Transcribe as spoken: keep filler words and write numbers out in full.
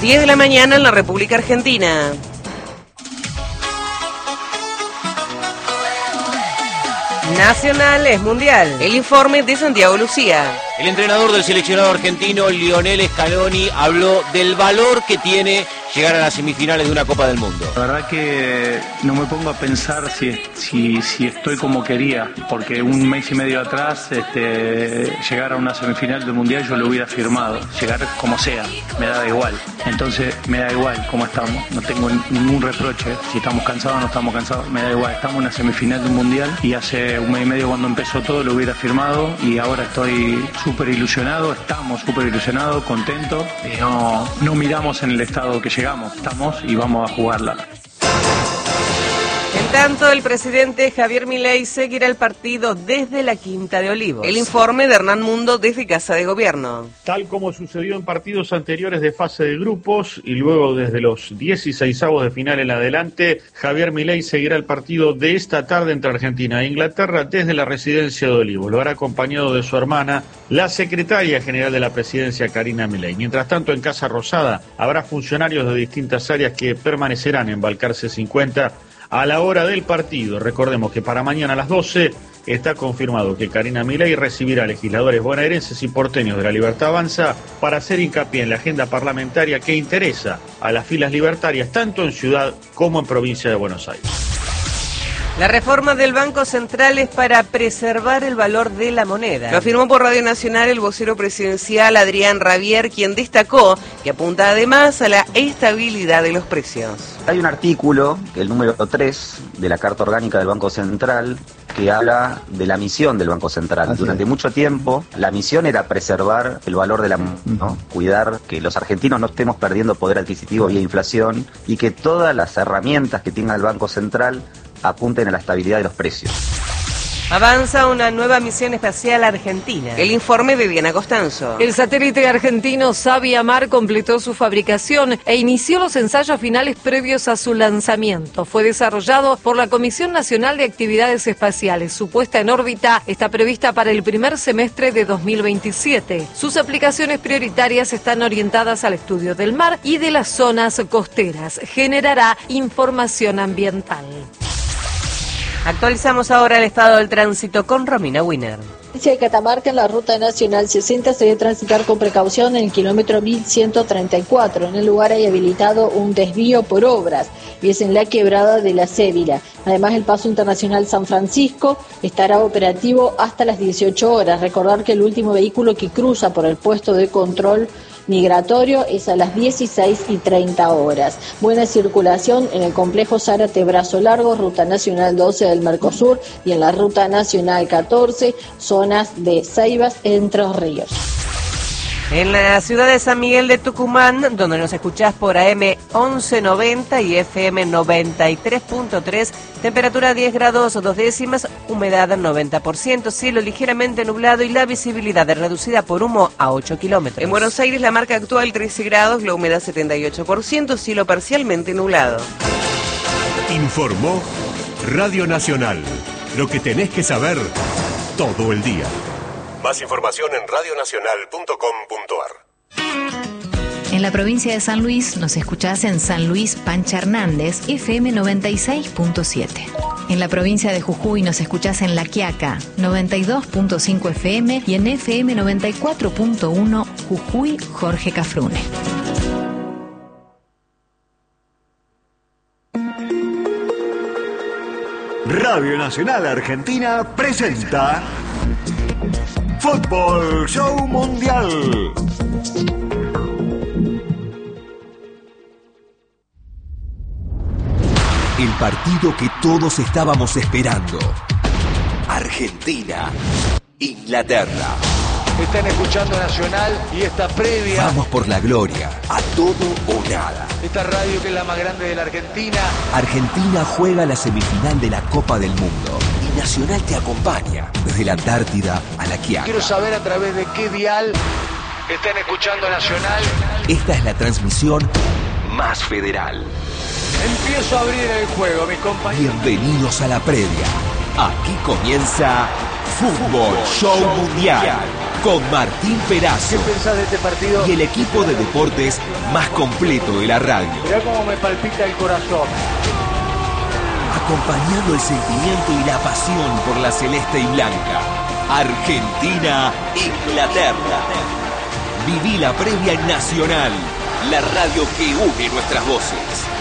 diez de la mañana en la República Argentina. Nacional es mundial. El informe de Santiago Lucía. El entrenador del seleccionado argentino, Lionel Scaloni, habló del valor que tiene llegar a las semifinales de una Copa del Mundo. La verdad que no me pongo a pensar si, si, si estoy como quería, porque un mes y medio atrás este, llegar a una semifinal del Mundial yo lo hubiera firmado, llegar como sea, me da igual. Entonces me da igual cómo estamos, no tengo ningún reproche, si estamos cansados o no estamos cansados, me da igual. Estamos en una semifinal de un Mundial y hace un mes y medio cuando empezó todo lo hubiera firmado y ahora estoy súper ilusionado, estamos súper ilusionados, contentos y no, no miramos en el estado que llegamos, estamos y vamos a jugarla. En tanto, el presidente Javier Milei seguirá el partido desde la Quinta de Olivos. El informe de Hernán Mundo desde Casa de Gobierno. Tal como sucedió en partidos anteriores de fase de grupos y luego desde los dieciseisavos de final en adelante, Javier Milei seguirá el partido de esta tarde entre Argentina e Inglaterra desde la residencia de Olivos. Lo hará acompañado de su hermana, la secretaria general de la presidencia, Karina Milei. Mientras tanto, en Casa Rosada habrá funcionarios de distintas áreas que permanecerán en Balcarce cincuenta a la hora del partido. Recordemos que para mañana a las doce está confirmado que Karina Milei recibirá a legisladores bonaerenses y porteños de la Libertad Avanza para hacer hincapié en la agenda parlamentaria que interesa a las filas libertarias tanto en ciudad como en provincia de Buenos Aires. La reforma del Banco Central es para preservar el valor de la moneda. Lo afirmó por Radio Nacional el vocero presidencial Adrián Rabier, quien destacó que apunta además a la estabilidad de los precios. Hay un artículo, el número tres de la Carta Orgánica del Banco Central, que habla de la misión del Banco Central. Así Durante es. mucho tiempo, la misión era preservar el valor de la moneda, ¿no? Cuidar que los argentinos no estemos perdiendo poder adquisitivo vía inflación y que todas las herramientas que tenga el Banco Central apunten a la estabilidad de los precios. Avanza una nueva misión espacial argentina. El informe de Diana Costanzo. El satélite argentino Sabiamar completó su fabricación e inició los ensayos finales previos a su lanzamiento. Fue desarrollado por la Comisión Nacional de Actividades Espaciales. Su puesta en órbita está prevista para el primer semestre de dos mil veintisiete. Sus aplicaciones prioritarias están orientadas al estudio del mar y de las zonas costeras. Generará información ambiental. Actualizamos ahora el estado del tránsito con Romina Wiener. De Catamarca, en la ruta nacional sesenta se debe transitar con precaución en el kilómetro mil ciento treinta y cuatro. En el lugar hay habilitado un desvío por obras y es en la quebrada de la Cévila. Además, el paso internacional San Francisco estará operativo hasta las dieciocho horas. Recordar que el último vehículo que cruza por el puesto de control migratorio es a las dieciséis y treinta horas. Buena circulación en el complejo Zárate Brazo Largo, ruta nacional doce del Mercosur y en la ruta nacional catorce, zonas de Ceibas, Entre Ríos. En la ciudad de San Miguel de Tucumán, donde nos escuchás por A M once noventa y F M noventa y tres punto tres, temperatura diez grados dos décimas, humedad noventa por ciento, cielo ligeramente nublado y la visibilidad reducida por humo a ocho kilómetros. En Buenos Aires la marca actual trece grados, la humedad setenta y ocho por ciento, cielo parcialmente nublado. Informó Radio Nacional, lo que tenés que saber todo el día. Más información en radio nacional punto com punto ar. En la provincia de San Luis nos escuchás en San Luis Pancha Hernández, F M noventa y seis punto siete. En la provincia de Jujuy nos escuchás en La Quiaca, noventa y dos punto cinco F M y en F M noventa y cuatro punto uno Jujuy Jorge Cafrune. Radio Nacional Argentina presenta Fútbol Show Mundial. El partido que todos estábamos esperando. Argentina, Inglaterra. Están escuchando Nacional y esta previa. Vamos por la gloria, a todo o nada. Esta radio que es la más grande de la Argentina. Argentina juega la semifinal de la Copa del Mundo. Y Nacional te acompaña desde la Antártida a la Quiaca. Quiero saber a través de qué dial están escuchando Nacional. Esta es la transmisión más federal. Empiezo a abrir el juego, mis compañeros. Bienvenidos a la previa. Aquí comienza Fútbol Show Mundial. con Martín Perazo. ¿Qué pensás de este partido? Y el equipo de deportes más completo de la radio. Mirá cómo me palpita el corazón. Acompañando el sentimiento y la pasión por la celeste y blanca. Argentina, Inglaterra. Viví la previa en Nacional, la radio que une nuestras voces.